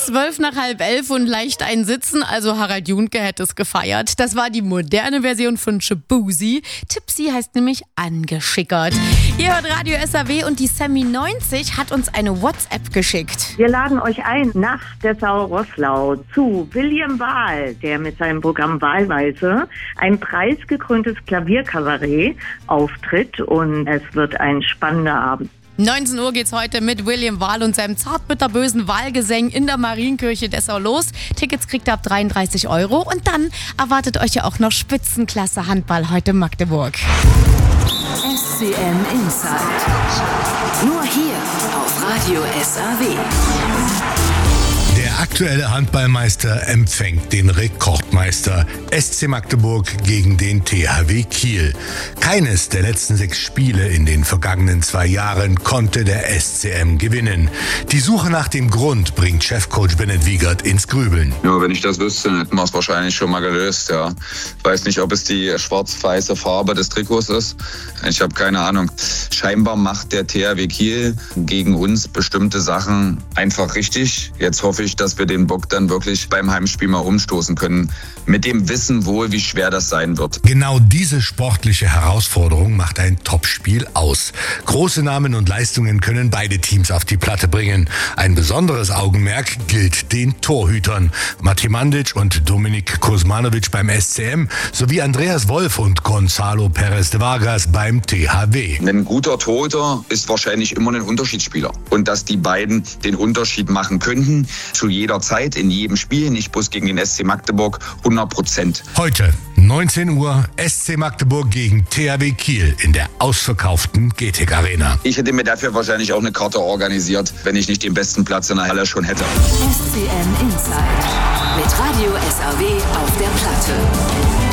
11:12 und leicht einsitzen, also Harald Junke hätte es gefeiert. Das war die moderne Version von Shabuzi. Tipsy heißt nämlich angeschickert. Ihr hört Radio SAW und die Sammy90 hat uns eine WhatsApp geschickt. Wir laden euch ein nach Dessau-Roßlau zu William Wahl, der mit seinem Programm Wahlweise ein preisgekröntes Klavierkabarett auftritt und es wird ein spannender Abend. 19 Uhr geht's heute mit William Wahl und seinem zartbitterbösen Wahlgesängen in der Marienkirche Dessau los. Tickets kriegt ihr ab 33 € und dann erwartet euch ja auch noch Spitzenklasse Handball heute in Magdeburg. SCM Insight. Nur hier auf Radio SAW. Der aktuelle Handballmeister empfängt den Rekordmeister SC Magdeburg gegen den THW Kiel. Keines der letzten 6 Spiele in den vergangenen 2 Jahren konnte der SCM gewinnen. Die Suche nach dem Grund bringt Chefcoach Bennett Wiegert ins Grübeln. Ja, wenn ich das wüsste, hätten wir es wahrscheinlich schon mal gelöst. Ja. Ich weiß nicht, ob es die schwarz-weiße Farbe des Trikots ist. Ich habe keine Ahnung. Scheinbar macht der THW Kiel gegen uns bestimmte Sachen einfach richtig. Jetzt hoffe ich, dass wir den Bock dann wirklich beim Heimspiel mal umstoßen können. Mit dem Wissen wohl, wie schwer das sein wird. Genau diese sportliche Herausforderung macht ein Topspiel aus. Große Namen und Leistungen können beide Teams auf die Platte bringen. Ein besonderes Augenmerk gilt den Torhütern. Mati Mandic und Dominik Kuzmanovic beim SCM sowie Andreas Wolf und Gonzalo Perez de Vargas beim THW. Ein guter Torhüter ist wahrscheinlich immer ein Unterschiedsspieler. Und dass die beiden den Unterschied machen könnten, zu jeder Zeit, in jedem Spiel, nicht bloß gegen den SC Magdeburg, 100%. Heute, 19 Uhr, SC Magdeburg gegen THW Kiel in der ausverkauften GTEC Arena. Ich hätte mir dafür wahrscheinlich auch eine Karte organisiert, wenn ich nicht den besten Platz in der Halle schon hätte. SCM Insight. Mit Radio SAW auf der Platte.